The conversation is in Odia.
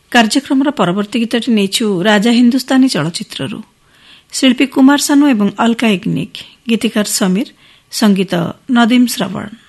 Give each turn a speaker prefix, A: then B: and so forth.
A: କାର୍ଯ୍ୟକ୍ରମର ପରବର୍ତ୍ତୀ ଗୀତଟି ନେଇଛୁ ରାଜା ହିନ୍ଦୁସ୍ତାନୀ ଚଳଚ୍ଚିତ୍ରରୁ। ଶିଳ୍ପୀ କୁମାର ସାନୁ ଏବଂ ଅଲକା ୟାଗ୍ନିକ୍, ଗୀତିକାର ସମୀର, ସଙ୍ଗୀତ ନଦୀମ ଶ୍ରବଣ।